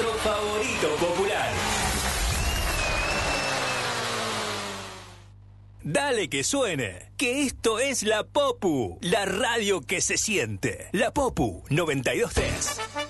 teatro favorito popular. Dale que suene, que esto es La Popu, la radio que se siente. La Popu 92.3.